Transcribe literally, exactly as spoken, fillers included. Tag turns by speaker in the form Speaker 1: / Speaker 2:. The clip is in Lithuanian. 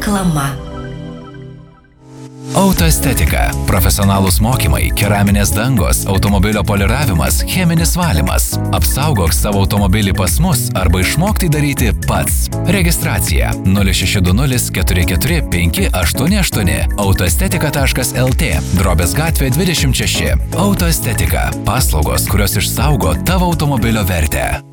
Speaker 1: Reklama.
Speaker 2: Autoestetika. Profesionalūs mokymai, keraminės dangos, automobilio poliravimas, cheminis valymas. Apsaugok savo automobilį pas mus arba išmokti daryti pats. Registracija nulis šeši du nulis keturi keturi penki aštuoni aštuoni autoestetika taškas lt Drobės gatvė dvidešimt šeši. Autoestetika. Paslaugos, kurios išsaugo tavo automobilio vertę.